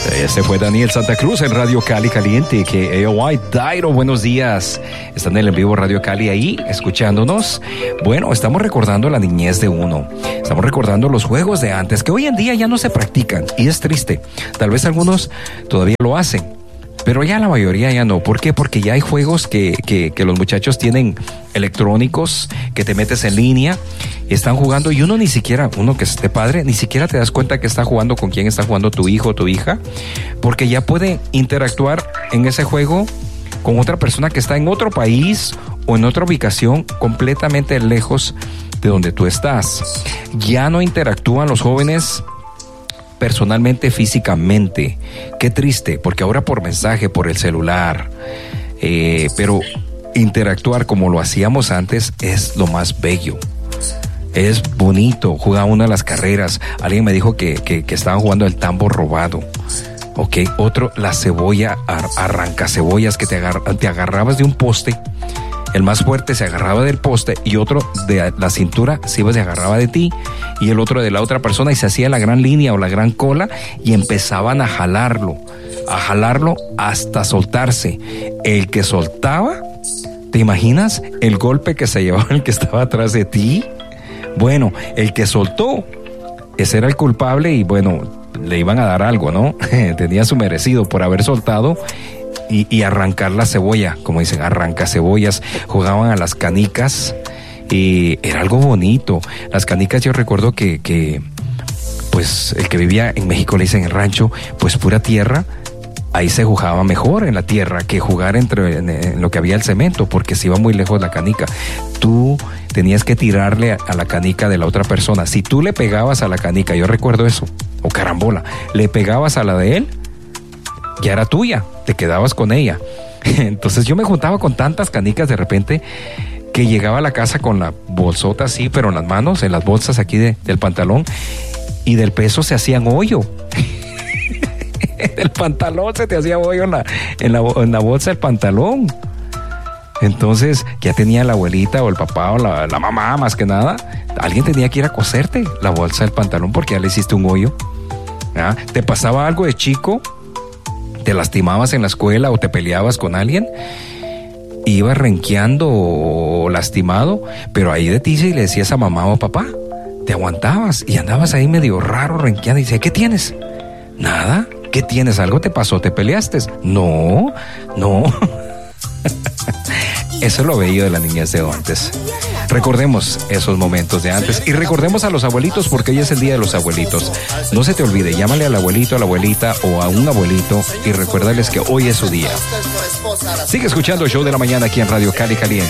Este fue Daniel Santa Cruz en Radio Cali Caliente, que AOI Dairo, buenos días. Están en el vivo Radio Cali ahí, escuchándonos. Bueno, estamos recordando la niñez de uno. Estamos recordando los juegos de antes, que hoy en día ya no se practican. Y es triste. Tal vez algunos todavía lo hacen, pero ya la mayoría ya no. ¿Por qué? Porque ya hay juegos que los muchachos tienen electrónicos, que te metes en línea, están jugando y uno ni siquiera, uno que esté padre, ni siquiera te das cuenta que está jugando con quién está jugando tu hijo o tu hija, porque ya puede interactuar en ese juego con otra persona que está en otro país o en otra ubicación completamente lejos de donde tú estás. Ya no interactúan los jóvenes personalmente, físicamente. Qué triste, porque ahora por mensaje, por el celular, pero interactuar como lo hacíamos antes es lo más bello. Es bonito. Jugaba una de las carreras. Alguien me dijo que estaban jugando el tambo robado. Ok, otro, la cebolla, arranca cebollas, que te agarrabas de un poste. El más fuerte se agarraba del poste y otro de la cintura se agarraba de ti, y el otro de la otra persona, y se hacía la gran línea o la gran cola y empezaban a jalarlo hasta soltarse. El que soltaba, ¿te imaginas el golpe que se llevaba el que estaba atrás de ti? Bueno, el que soltó, ese era el culpable y bueno, le iban a dar algo, ¿no? Tenía su merecido por haber soltado y arrancar la cebolla, como dicen, arranca cebollas. Jugaban a las canicas y era algo bonito. Las canicas, yo recuerdo que pues el que vivía en México le dicen en rancho, pues pura tierra. Ahí se jugaba mejor en la tierra que jugar en lo que había el cemento, porque se iba muy lejos la canica. Tú tenías que tirarle a la canica de la otra persona. Si tú le pegabas a la canica, yo recuerdo eso, o carambola, le pegabas a la de él, ya era tuya, te quedabas con ella. Entonces yo me juntaba con tantas canicas de repente que llegaba a la casa con la bolsota así, pero en las manos, en las bolsas aquí del pantalón, y del peso se hacían hoyo. El pantalón se te hacía hoyo en la bolsa del pantalón. Entonces ya tenía la abuelita o el papá o la mamá, más que nada, alguien tenía que ir a coserte la bolsa del pantalón porque ya le hiciste un hoyo. ¿Ah? ¿Te pasaba algo de chico? ¿Te lastimabas en la escuela o te peleabas con alguien? Ibas renqueando o lastimado, pero ahí de ti si le decías a mamá o papá, te aguantabas y andabas ahí medio raro renqueando y decías, ¿qué tienes? Nada. ¿Qué tienes? ¿Algo te pasó? ¿Te peleaste? No. Eso es lo bello de la niñez de antes. Recordemos esos momentos de antes y recordemos a los abuelitos, porque hoy es el día de los abuelitos. No se te olvide, llámale al abuelito, a la abuelita o a un abuelito y recuérdales que hoy es su día. Sigue escuchando el show de la mañana aquí en Radio Cali Caliente.